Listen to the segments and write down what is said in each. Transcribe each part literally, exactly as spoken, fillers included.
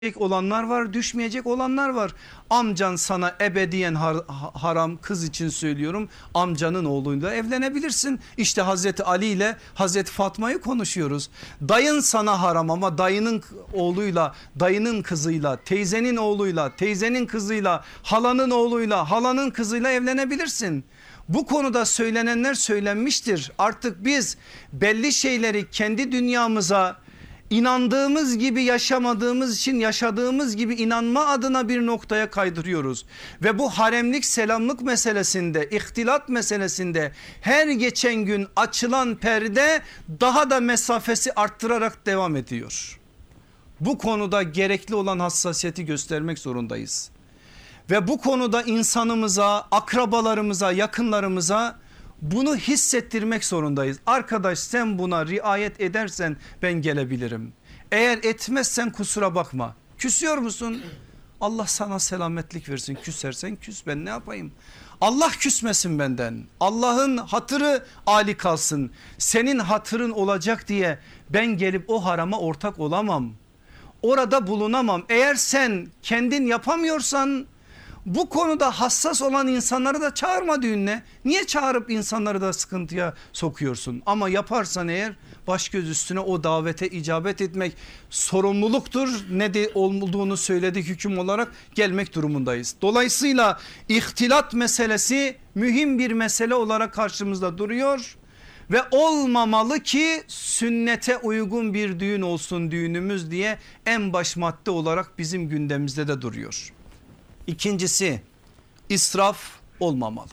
olanlar var, düşmeyecek olanlar var. Amcan sana ebediyen har haram, kız için söylüyorum, amcanın oğluyla evlenebilirsin. İşte Hazreti Ali ile Hazreti Fatma'yı konuşuyoruz. Dayın sana haram ama dayının oğluyla, dayının kızıyla, teyzenin oğluyla, teyzenin kızıyla, halanın oğluyla, halanın kızıyla evlenebilirsin. Bu konuda söylenenler söylenmiştir. Artık biz belli şeyleri kendi dünyamıza İnandığımız gibi yaşamadığımız için yaşadığımız gibi inanma adına bir noktaya kaydırıyoruz. Ve bu haremlik selamlık meselesinde, ihtilat meselesinde her geçen gün açılan perde daha da mesafesi arttırarak devam ediyor. Bu konuda gerekli olan hassasiyeti göstermek zorundayız. Ve bu konuda insanımıza, akrabalarımıza, yakınlarımıza bunu hissettirmek zorundayız. Arkadaş sen buna riayet edersen ben gelebilirim. Eğer etmezsen kusura bakma. Küsüyor musun? Allah sana selametlik versin. Küsersen küs, ben ne yapayım? Allah küsmesin benden. Allah'ın hatırı âli kalsın. Senin hatırın olacak diye ben gelip o harama ortak olamam. Orada bulunamam. Eğer sen kendin yapamıyorsan bu konuda hassas olan insanları da çağırma düğününe. Niye çağırıp insanları da sıkıntıya sokuyorsun? Ama yaparsan eğer baş göz üstüne o davete icabet etmek sorumluluktur. Ne de olduğunu söyledik, hüküm olarak gelmek durumundayız. Dolayısıyla ihtilat meselesi mühim bir mesele olarak karşımızda duruyor. Ve olmamalı ki sünnete uygun bir düğün olsun düğünümüz diye en baş madde olarak bizim gündemimizde de duruyor. İkincisi, israf olmamalı.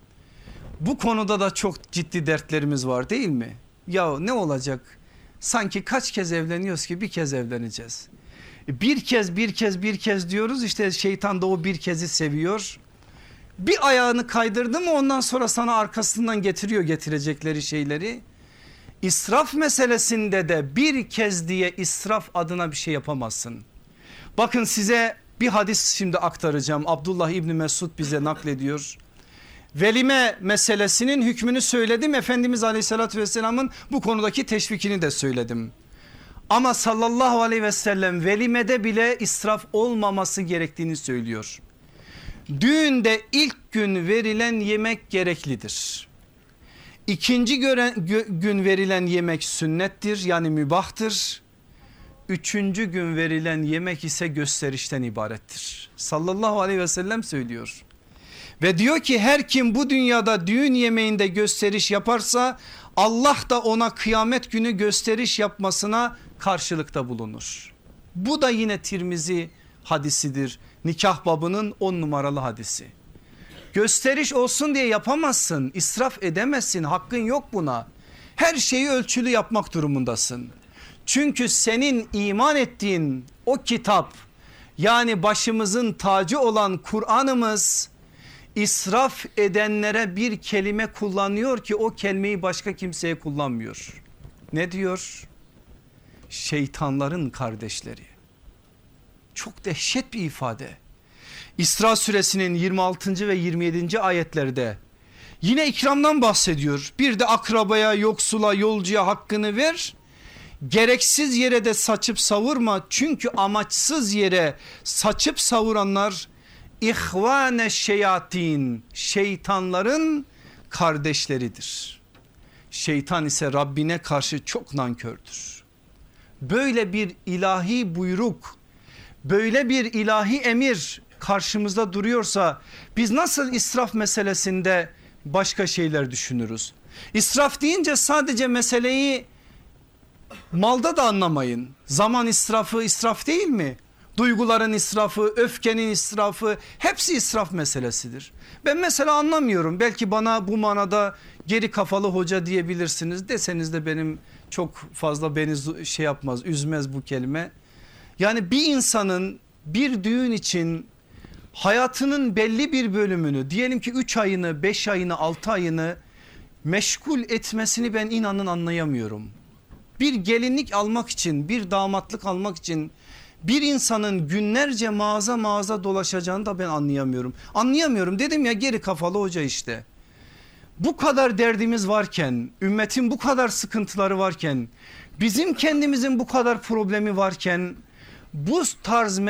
Bu konuda da çok ciddi dertlerimiz var değil mi? Ya ne olacak? Sanki kaç kez evleniyoruz ki bir kez evleneceğiz. Bir kez bir kez bir kez diyoruz, işte şeytan da o bir kezi seviyor. Bir ayağını kaydırdı mı ondan sonra sana arkasından getiriyor getirecekleri şeyleri. İsraf meselesinde de bir kez diye israf adına bir şey yapamazsın. Bakın size bir hadis şimdi aktaracağım. Abdullah İbni Mesud bize naklediyor. Velime meselesinin hükmünü söyledim. Efendimiz Aleyhisselatü Vesselam'ın bu konudaki teşvikini de söyledim. Ama sallallahu aleyhi ve sellem velimede bile israf olmaması gerektiğini söylüyor. Düğünde ilk gün verilen yemek gereklidir. İkinci gün verilen yemek sünnettir, yani mübahtır. Üçüncü gün verilen yemek ise gösterişten ibarettir. Sallallahu aleyhi ve sellem söylüyor. Ve diyor ki her kim bu dünyada düğün yemeğinde gösteriş yaparsa Allah da ona kıyamet günü gösteriş yapmasına karşılıkta bulunur. Bu da yine Tirmizi hadisidir. Nikah babının on numaralı hadisi. Gösteriş olsun diye yapamazsın, israf edemezsin, hakkın yok buna. Her şeyi ölçülü yapmak durumundasın. Çünkü senin iman ettiğin o kitap, yani başımızın tacı olan Kur'an'ımız israf edenlere bir kelime kullanıyor ki o kelimeyi başka kimseye kullanmıyor. Ne diyor? Şeytanların kardeşleri. Çok dehşet bir ifade. İsra suresinin yirmi altıncı ve yirmi yedinci ayetlerde yine ikramdan bahsediyor. Bir de akrabaya, yoksula, yolcuya hakkını ver. Gereksiz yere de saçıp savurma, çünkü amaçsız yere saçıp savuranlar ihvane şeyatin, şeytanların kardeşleridir. Şeytan ise Rabbine karşı çok nankördür. Böyle bir ilahi buyruk, böyle bir ilahi emir karşımızda duruyorsa biz nasıl israf meselesinde başka şeyler düşünürüz? İsraf deyince sadece meseleyi malda da anlamayın. Zaman israfı israf değil mi? Duyguların israfı, öfkenin israfı, hepsi israf meselesidir. Ben mesela anlamıyorum, belki bana bu manada geri kafalı hoca diyebilirsiniz, deseniz de benim çok fazla beni şey yapmaz, üzmez bu kelime. Yani bir insanın bir düğün için hayatının belli bir bölümünü, diyelim ki üç ayını, beş ayını, altı ayını meşgul etmesini ben inanın anlayamıyorum. Bir gelinlik almak için, bir damatlık almak için bir insanın günlerce mağaza mağaza dolaşacağını da ben anlayamıyorum. Anlayamıyorum dedim ya, geri kafalı hoca işte. Bu kadar derdimiz varken, ümmetin bu kadar sıkıntıları varken, bizim kendimizin bu kadar problemi varken Bu tarz